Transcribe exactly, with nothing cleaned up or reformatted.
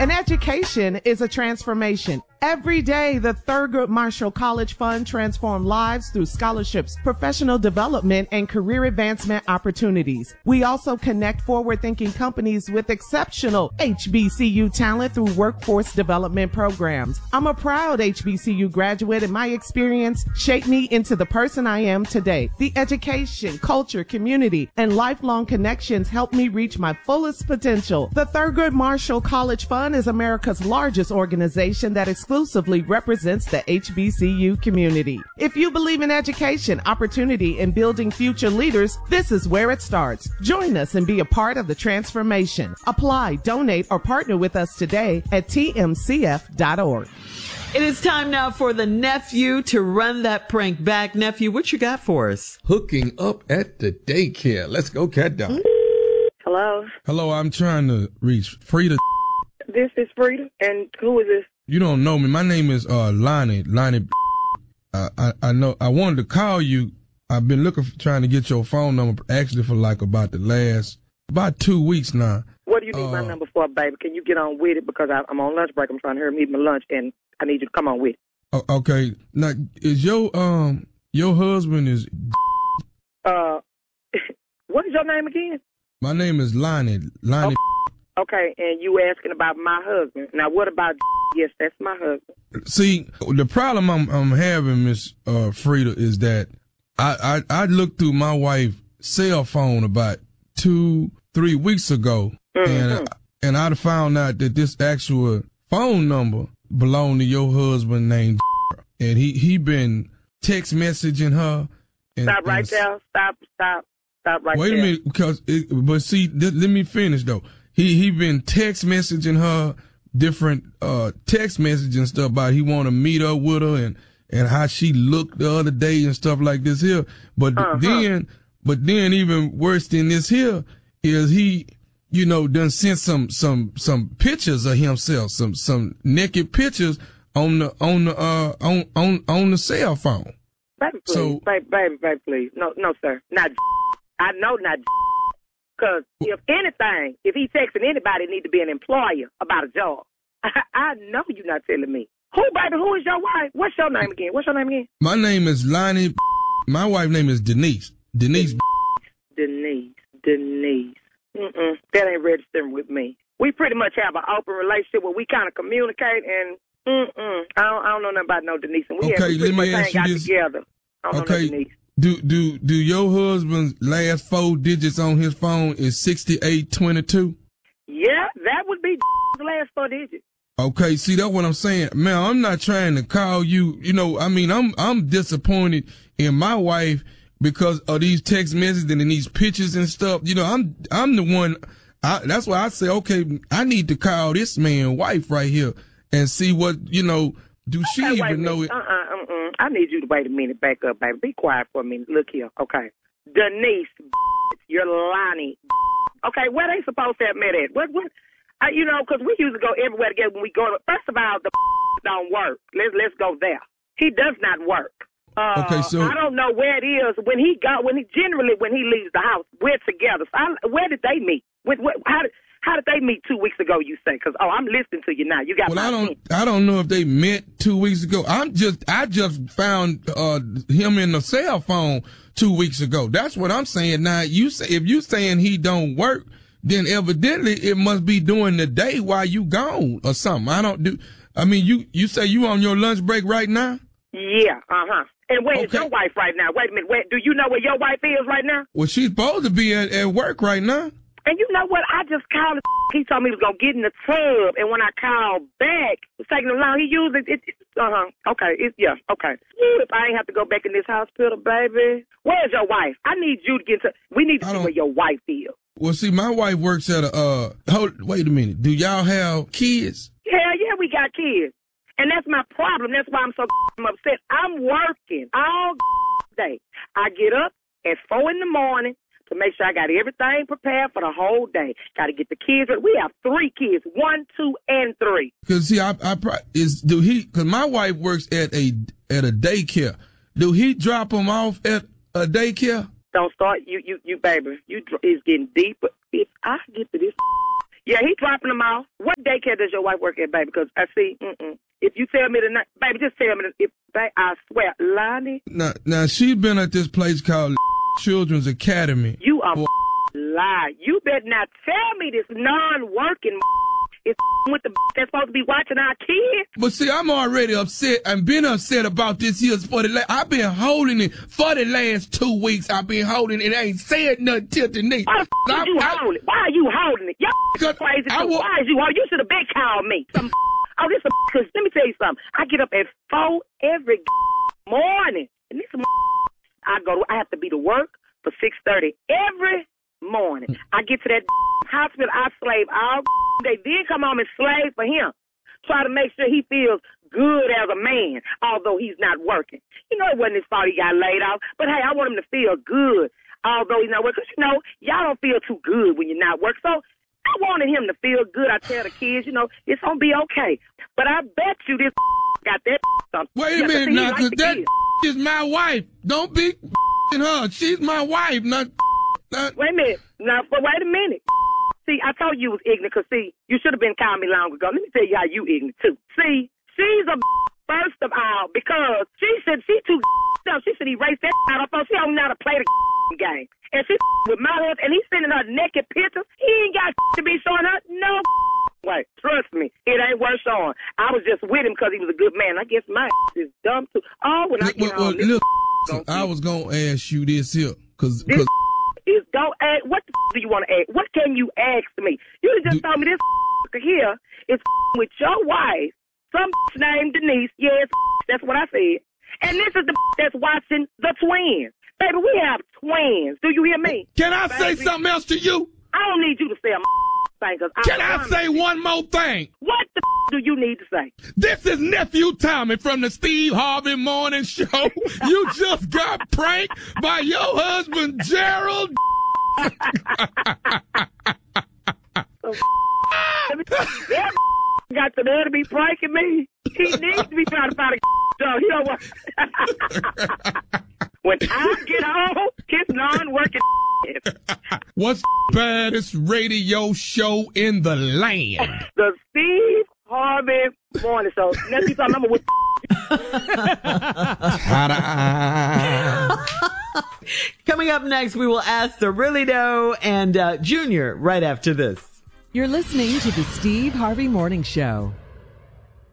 An education is a transformation. Every day, the Thurgood Marshall College Fund transforms lives through scholarships, professional development, and career advancement opportunities. We also connect forward-thinking companies with exceptional H B C U talent through workforce development programs. I'm a proud H B C U graduate, and my experience shaped me into the person I am today. The education, culture, community, and lifelong connections helped me reach my fullest potential. The Thurgood Marshall College Fund is America's largest organization that exclusively represents the H B C U community. If you believe in education, opportunity, and building future leaders, this is where it starts. Join us and be a part of the transformation. Apply, donate, or partner with us today at T M C F dot org. It is time now for the nephew to run that prank back. Nephew, what you got for us? Hooking up at the daycare. Let's go, Cat Dog. Hello? Hello, I'm trying to reach Frida. This is Frida, and who is this? You don't know me. My name is uh Lonnie. Lonnie. Uh, I I know. I wanted to call you. I've been looking for, trying to get your phone number actually for like about the last about two weeks now. What do you need uh, my number for, baby? Can you get on with it, because I, I'm on lunch break. I'm trying to hurry me eat my lunch, and I need you to come on with it. Uh, okay. Now, is your um your husband is? Uh, what is your name again? My name is Lonnie. Lonnie. Oh, okay, and you asking about my husband. Now, what about? Yes, that's my husband. See, the problem I'm I'm having, Miss uh, Frida, is that I, I I looked through my wife's cell phone about two three weeks ago, mm-hmm. and and I found out that this actual phone number belonged to your husband named, and he he been text messaging her. And, stop right and, there. Stop. Stop. Stop right wait there. Wait a minute, because it, but see, th- let me finish though. He he been text messaging her different uh text messages and stuff about he want to meet up with her and and how she looked the other day and stuff like this here. But uh-huh. then, but then even worse than this here is he, you know, done sent some some some pictures of himself, some some naked pictures on the on the uh on on on the cell phone. Baby, please, so, baby, baby, baby, please, no, no, sir, not. I know not. Because if anything, if he texting anybody, it need to be an employer about a job. I, I know you're not telling me. Who, baby, who is your wife? What's your name again? What's your name again? My name is Lonnie. My wife's name is Denise. Denise. Denise. Denise. Mm-mm. That ain't registering with me. We pretty much have an open relationship where we kind of communicate, and mm-mm. I don't, I don't know nothing about no Denise. And we okay, have, we let me ask you out this. Together. I don't okay. know no Denise. Do do do your husband's last four digits on his phone is sixty-eight twenty-two? Yeah, that would be the last four digits. Okay, see, that's what I'm saying. Man, I'm not trying to call you, you know, I mean, I'm I'm disappointed in my wife because of these text messages and these pictures and stuff. You know, I'm I'm the one, I, that's why I say, okay, I need to call this man wife right here and see what, you know, do she okay, even know it? Uh-uh, uh-uh. I need you to wait a minute, back up, baby. Be quiet for a minute. Look here, okay. Denise, you're Lonnie. Okay, where they supposed to have met at? What, what? Uh, you know, because we usually go everywhere together when we go to, first of all, the don't work. Let's, let's go there. He does not work. Uh, okay, so. I don't know where it is. When he got, when he, generally when he leaves the house, we're together. So I, where did they meet? With, what, how did, How did they meet two weeks ago, you say? Because, oh, I'm listening to you now. You got well, my I don't, opinion. I don't know if they met two weeks ago. I'm just, I just found, uh, him in the cell phone two weeks ago. That's what I'm saying. Now, you say, if you saying he don't work, then evidently it must be during the day while you gone or something. I don't do, I mean, you, you say you on your lunch break right now? Yeah, uh-huh. And where okay. is your wife right now? Wait a minute. Where, do you know where your wife is right now? Well, she's supposed to be at, at work right now. And you know what? I just called. He told me he was going to get in the tub. And when I called back, it was taking him long. He used it. it, it uh-huh. Okay. It's, yeah. Okay. If I ain't have to go back in this hospital, baby. Where's your wife? I need you to get to. We need to see where your wife is. Well, see, my wife works at a, uh, hold, wait a minute. Do y'all have kids? Hell yeah, we got kids. And that's my problem. That's why I'm so upset. I'm working all day. I get up at four in the morning to make sure I got everything prepared for the whole day. Got to get the kids. We have three kids, one, two, and three. Cause see, I, I is do he? Cause my wife works at a at a daycare. Do he drop them off at a daycare? Don't start, you, you, you, baby. You, it's getting deeper. If I get to this, Yeah, he dropping them off. What daycare does your wife work at, baby? Because I see, mm-mm. If you tell me tonight, baby, just tell me. If baby, I swear, Lonnie. Now, now she's been at this place called Children's Academy. You are for- lie. You better not tell me this non-working is with the that's supposed to be watching our kids. But see, I'm already upset. I've been upset about this here for the last, I've been holding it for the last two weeks. I've been holding it. I ain't said nothing till Denise. Why the f- I, you I, holding it? Why are you holding it? Y'all crazy. I, I, Why is you holding? You should have been called me. Some oh, this because let me tell you something. I get up at four every morning, and this I go. To, I have to be to work for six thirty every morning. I get to that hospital. I slave all day. Then come home and slave for him. Try to make sure he feels good as a man, although he's not working. You know, it wasn't his fault he got laid off. But, hey, I want him to feel good, although he's not working. Because, you know, y'all don't feel too good when you're not working. So I wanted him to feel good. I tell the kids, you know, it's going to be okay. But I bet you this got that something. Wait a minute now, because that is my wife. Don't be her. She's my wife, not... not wait a minute. Now, but wait a minute. See, I told you you was ignorant, because, see, you should have been calling me long ago. Let me tell you how you ignorant, too. See, she's a first of all, because she said she too stuff. She said erase that out of her. She don't know how to play the game. And she with my husband, and he's sending her naked pictures. He ain't got to be showing her no way. Trust me, it ain't worth showing. I was just with him because he was a good man. I guess my is dumb, too. Oh, when I get well, home, well, look, I was going to ask you this here, because... is go ask, what the do you want to ask? What can you ask me? You just told me this here is with your wife, some named Denise. Yes, that's what I said. And this is the that's watching the twins. Baby, we have twins. Do you hear me? Can I Baby, say something else to you? I don't need you to say a thing. Cause Can I, I say one more thing? What the do you need to say? This is Nephew Tommy from the Steve Harvey Morning Show. You just got pranked by your husband, Gerald. That got the man to be pranking me. He needs to be trying to find a job. He don't want. When I get home, his non-working. What's the baddest radio show in the land? The Steve Harvey Morning Show. Next time I'm with. Coming up next, we will ask the Really Doe and uh, Junior right after this. You're listening to the Steve Harvey Morning Show.